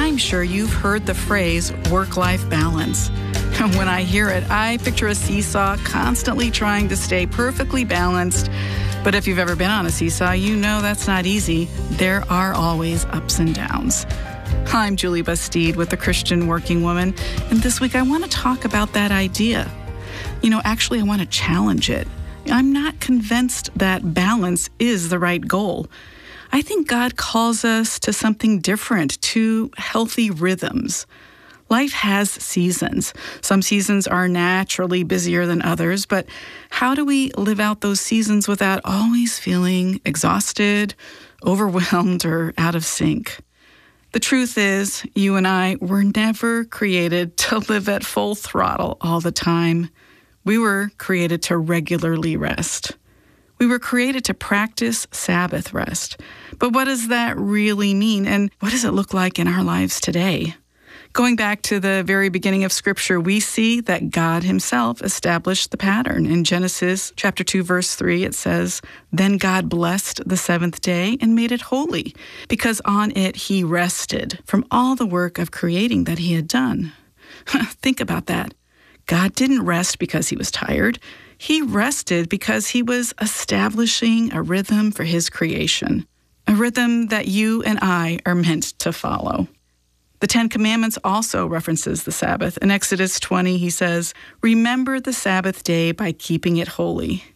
I'm sure you've heard the phrase work-life balance. When I hear it, I picture a seesaw constantly trying to stay perfectly balanced. But if you've ever been on a seesaw, you know that's not easy. There are always ups and downs. I'm Julie Bastide with The Christian Working Woman, and this week I want to talk about that idea. Actually, I want to challenge it. I'm not convinced that balance is the right goal. I think God calls us to something different, to healthy rhythms. Life has seasons. Some seasons are naturally busier than others, but how do we live out those seasons without always feeling exhausted, overwhelmed, or out of sync? The truth is, you and I were never created to live at full throttle all the time. We were created to regularly rest. We were created to practice Sabbath rest. But what does that really mean, and what does it look like in our lives today? Going back to the very beginning of Scripture, we see that God himself established the pattern. In Genesis chapter 2, verse 3, it says, "Then God blessed the seventh day and made it holy, because on it he rested from all the work of creating that he had done." Think about that. God didn't rest because he was tired. He rested because he was establishing a rhythm for his creation, a rhythm that you and I are meant to follow. The Ten Commandments also references the Sabbath. In Exodus 20, he says, "Remember the Sabbath day by keeping it holy.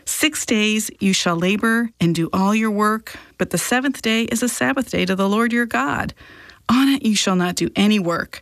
6 days you shall labor and do all your work, but the seventh day is a Sabbath day to the Lord your God. On it you shall not do any work."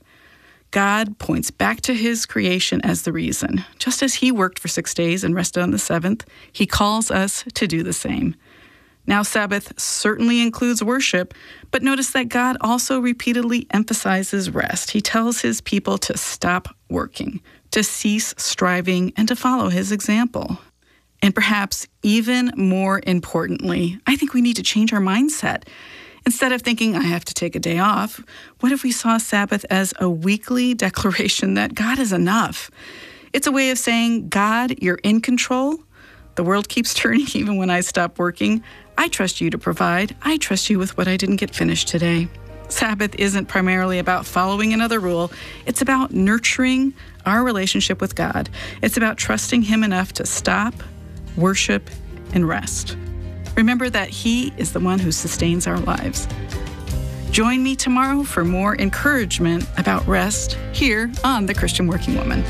God points back to his creation as the reason. Just as he worked for 6 days and rested on the seventh, he calls us to do the same. Now, Sabbath certainly includes worship, but notice that God also repeatedly emphasizes rest. He tells his people to stop working, to cease striving, and to follow his example. And perhaps even more importantly, I think we need to change our mindset. Instead of thinking, I have to take a day off, what if we saw Sabbath as a weekly declaration that God is enough? It's a way of saying, God, you're in control. The world keeps turning even when I stop working. I trust you to provide. I trust you with what I didn't get finished today. Sabbath isn't primarily about following another rule. It's about nurturing our relationship with God. It's about trusting him enough to stop, worship, and rest. Remember that he is the one who sustains our lives. Join me tomorrow for more encouragement about rest here on The Christian Working Woman.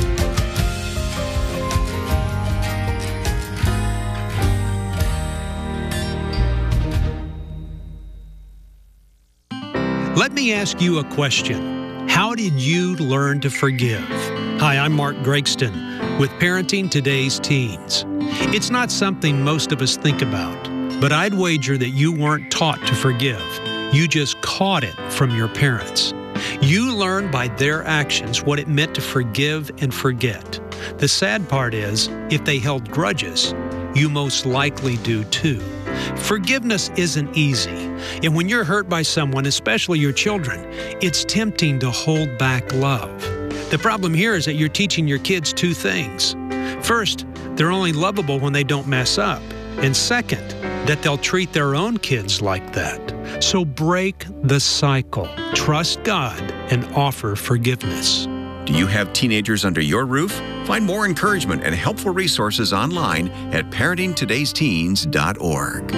Let me ask you a question. How did you learn to forgive? Hi, I'm Mark Gregston with Parenting Today's Teens. It's not something most of us think about, but I'd wager that you weren't taught to forgive. You just caught it from your parents. You learned by their actions what it meant to forgive and forget. The sad part is, if they held grudges, you most likely do too. Forgiveness isn't easy, and when you're hurt by someone, especially your children, it's tempting to hold back love. The problem here is that you're teaching your kids two things. First, they're only lovable when they don't mess up, and second, that they'll treat their own kids like that. So break the cycle, trust God, and offer forgiveness. Do you have teenagers under your roof? Find more encouragement and helpful resources online at parentingtodaysteens.org.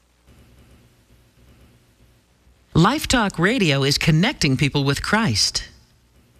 Life Talk Radio is connecting people with Christ.